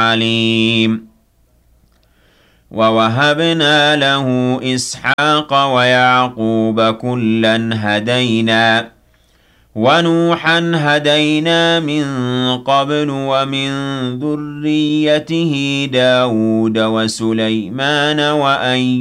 عليم ووهبنا له إسحاق ويعقوب كلا هدينا ونوحا هدينا من قبل ومن ذريته داود وسليمان وأيوب